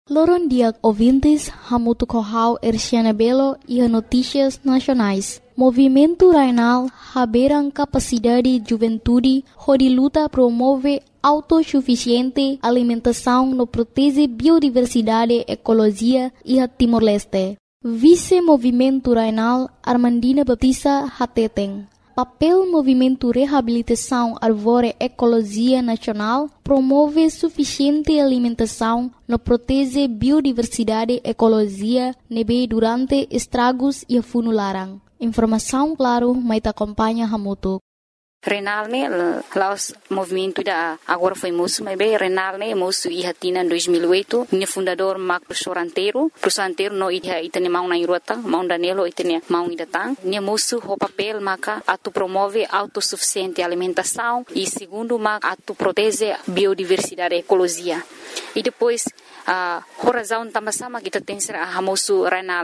Loron dia ouvintes, hamutu kohau Erciana Belo e notícias nacionais. Movimento Rainal haberam capacidade juventude, onde luta promove autossuficiente alimentação no protege biodiversidade, ecologia e a Timor-Leste. Vice-Movimento Rainal Armandina Baptista Hateteng. Papel Movimento Reabilitação Árvore Ecologia Nacional promove suficiente alimentação no protege biodiversidade, ecologia, nebe durante estragos e funularan. Informação claro, mas acompanha Hamutu. Renal ne laos movimento da agora foi moço, mas bem Renal ne moço e hatina em 2008, ne fundador Mark Prosoranteiro no ia itene mau na irota, mau danelo itene mau idatang, ne moço o papel maka atu promove autossuficiente alimentação e segundo maka atu protege biodiversidade ecologia. E depois a razão também sama kita tem ser a moço Renal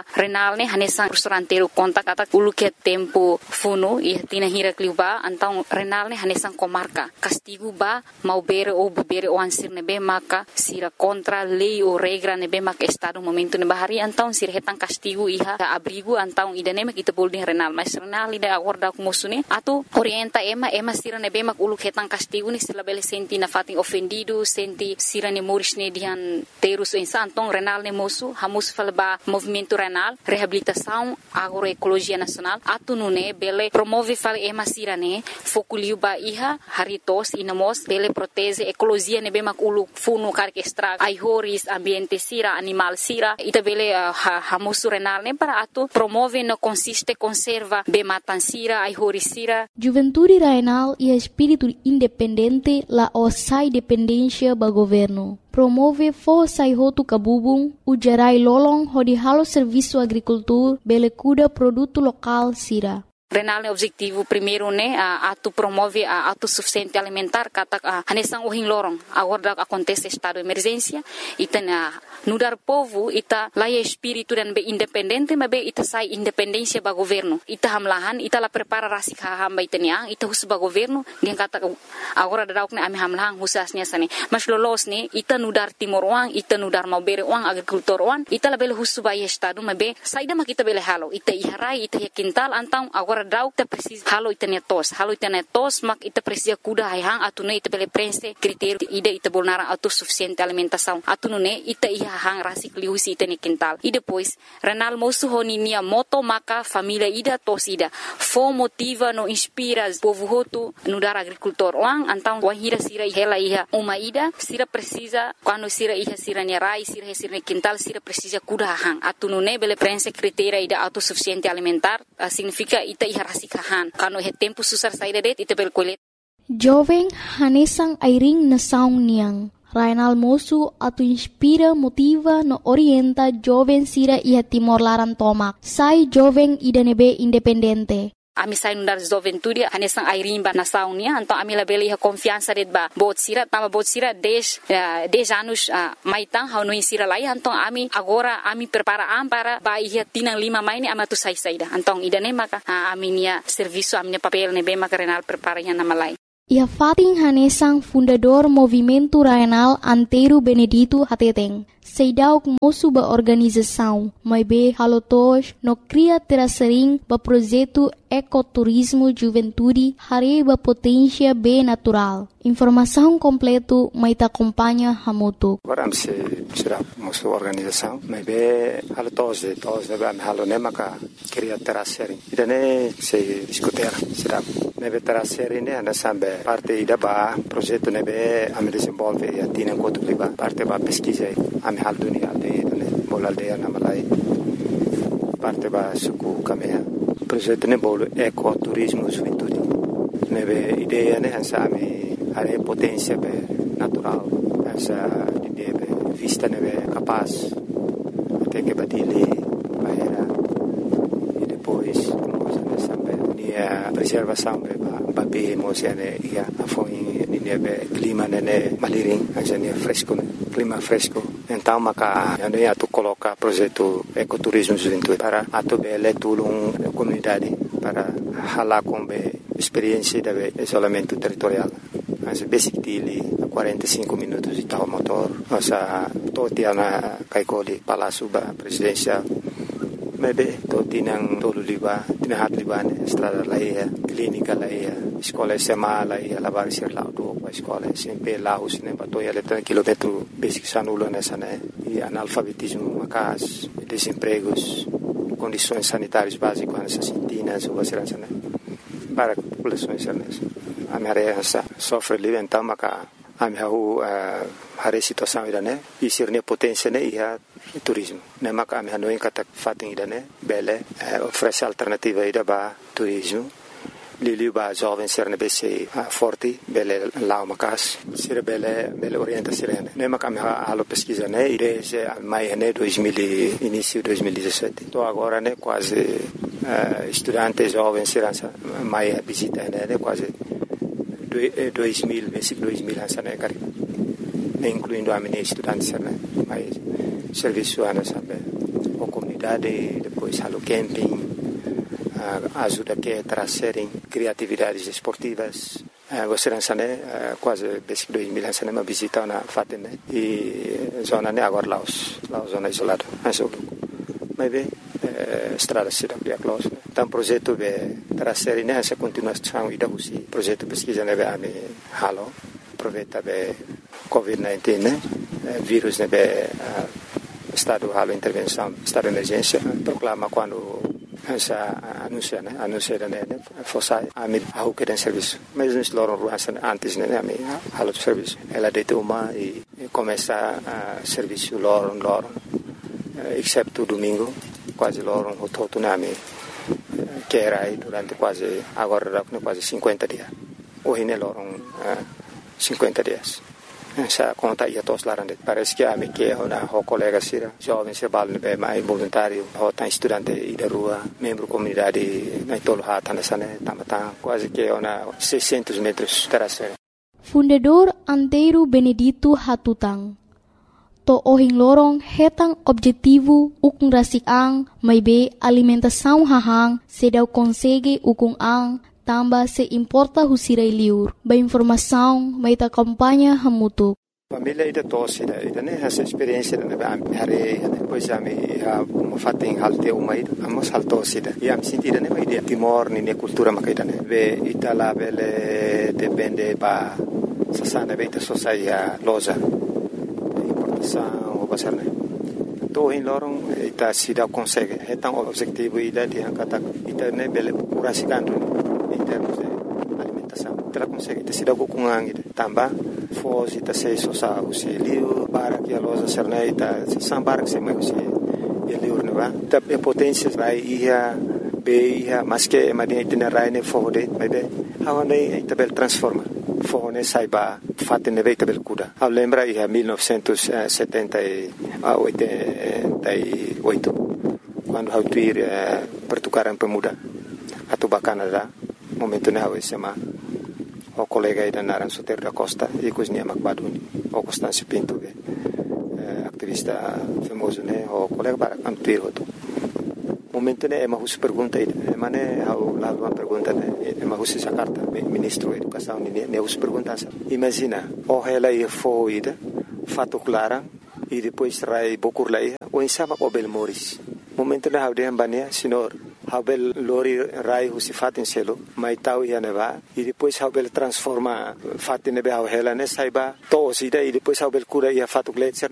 ne hanesan Prosoranteiro conta kata ulu que tempo funo e hatina hira kliuba então Renal ne hanesan comarca castigo ba mau bere ou bere o ansir nebe maka sira contra lei ou regra nebe maka estado momento ne bahari então sira hetan castigo iha abrigo então idane mak kita bolding Renal mas Renal ida acorda com moço ne atu orienta ema sira nebe mak ulu hetan castigo ne sila bele senti na fatin ofendido senti sira ne moris ne dihan terus então Renal ne moço hamus falba movimento Renal reabilitação agroecologia nacional atu nune bele promove fale ema sira ne fokuliu ba iha haritos inamos bele protege ecologia nebe mak ulu funu karke estraga ai horis ambiente sira animal sira ita bele hamusu Renal ne para atu promove no consiste conserva be matan sira ai horis sira. Juventude Rainal e espírito independente la osai dependência ba governo. Promove força e roto cabubung, o gerai lolong hodi halo serviço agricultura, bele cuida produto local sira. Renal ne objetivo primeiro ne atu promove a autossuficiente alimentar kata hanesan uhin lorong agora acontece estado de emergência ita nudar povo ita laia espírito dan be independente mas be ita sai independência ba governo ita hamlahan ita la prepara rasik hamba itania ita hus ba governo dia kata agora dauk ne ami hamlahan husasnya sane mas lolos ne ita nudar timor uang ita nudar mau bere uang agrikultor uang ita la bele hus ba estado mas be saida mak ita bele halo ita iharai ita quintal antang agora dauk ta precisa halo itania tos mak ita precisa kuda hang atune ita bele prense critério ida ita bolnara autossuficiente alimentação atune ita iha hang rasik liusi itani quintal e depois Renal moço honinia moto maka família ida tos ida fo motiva no inspira povo hotu no dar agricultor uang antang wahira sira hela iha uma ida sira precisa quando sira iha sira nerai sira quintal sira precisa kuda hang atune bele prense critério ida autossuficiente alimentar significa ita iha rasikahan kano he tempo susar saída det ita bel kolet jovem hanesang airing na saung niang Rainal moço atu inspira motiva no orienta jovem sira iha Timor Laran tomak sai jovem ida nebe independente. Ami sai nundar juventude hanesan airing ba nasaung nia então ami la bele iha confiança det ba bot sira 10 anos maitang hau no insira lai então ami agora ami prepara para ba iha tinang 5 mai ni amatu sai saida então ida ne maka ami nia serviço ami ne papel ne be maka Renal prepara iha nama lai. Ia fating hanesang fundador Movimento Rainal Antero Benedito Hateteng. Seidauk moço ba organização, mas be halotos no cria terasering ba projeto ecoturismo juventude hari ba potência be natural. Informação completo mai ta acompanha Hamutu. Agora se será moço organização, mas be halotos de ba halo ne maka cria terasering. Idane se discutir será nebe terasering ne anda sambe parte ida ba projeto nebe am desenvolve e atina enquanto liba parte ba pesquisa am hal dunia de bola aldeia na Malai parte ba suku kamea projeto ne bolo ecoturismo juventude nebe ideia ne hansa ami are potência be natural hansa ideia be vista nebe capaz até que batile bahera e depois nós sambe nia preservação be ba be mosiane ia afoi nebe clima ne maliring hansa ne fresco clima fresco então maka ando ia tu coloca projeto ecoturismo juventude para atu bele tulung comunidade para hala com be experiência de isolamento territorial mas basic dele 45 minutos de tal motor Osa totia na kaikoli Palácio Presidencial. Maybe toti nang tolu liba, tinahat liba ne estrada laia, clínica laia, escola SMA laia, lavar ser lá do escola, sempre lá os ne batoia letra quilômetro basic sanulo nessa né, e analfabetismo macas, desempregos, condições sanitárias básicas nessa sintinas ou segurança né, para populações nessa. A minha sofre livre então maca a minha hari situação ida né, e ser ne potência né ia turismo. Ne maka ami hanoin kata fating ida ne bele oferece alternativa ida ba turismo. Liliu ba jovem ser ne bese forte bele lao makas ser bele orienta sirene. Ne maka ami halo pesquisa ne desde mai ne 2000 início 2017. Tô agora ne quase estudante jovem serança mai visita ne quase 2000 basic 2000 hansa ne cari. Incluindo a minha estudante né, mas serviço ana sabe, a comunidade depois halo camping, ajuda que trazerem criatividades esportivas. Você não sabe quase desde 2000 não sabe uma visita na fatem né e zona né agora Laos zona isolada, mas bem estrada se dá para Laos. Então projeto de trazer né essa continuação e da usi projeto pesquisa né a me halo aproveita be COVID-19 né vírus né be estado halo intervenção estado de emergência proclama quando essa anuncia né fosse a me ao que tem serviço mas nós loram ruas antes né a me halo de serviço ela deita uma e começa a serviço loram exceto domingo quase loram o todo né me que era aí durante quase agora quase 50 dias hoje né loram 50 dias. Essa conta ia todos lá dentro. Parece que a minha que é uma colega sira, jovem se bala bem mais voluntário, ou tá estudante da rua, membro comunidade na tolo hata nessa né, tá quase que é uma 600 metros terastre. Fundador Antero Benedito Hatutang. To ohing lorong hetang objetivo ukung rasik ang may be alimentação hahang sedaw konsege ukung ang tambah se importa husirai liur. Ba informação, mai ta campanha hamutuk. Família ida tosse ida né essa experiência né hari depois ami uma fating halte uma ida amos haltosse ida e am sentida né ida timor ni cultura makaida né be ita la bele depende ba sasana be ita sosaia loja importação o basar né to in lorong ita sida consegue hetang objetivo ida di angkata ita né bele curasikan em termos de alimentação. Ela consegue ter sido com angue também fosse ta sei sosa o se liu para que a loja serneita sambar que se mais se liu ne va ta potência vai ia be ia mas que madia tem rai ne fode mas be aonde tabel transforma fone saiba fatte ne veita bel kuda a lembra ia 1988 quando hau tuir pertukaran pemuda atau Canadá momento ne hawe sema o colega ida naran Soter da Costa e cozinha Macbaduni o Constâncio Pinto activista famoso ne o colega para antuir hoto momento ne ema hus pergunta ida mane hau la uma pergunta ne ema hus essa carta ministro da educação ne hus pergunta imagina o ela ia foi ida fato clara e depois rai bokur lai o insama o Belmoris momento ne hau de ambania senhor Habel lori rai husi fatin selo mai tau ia neva e depois Habel transforma fatin nebe hela ne saiba to sida e depois Habel cura ia fatu gletser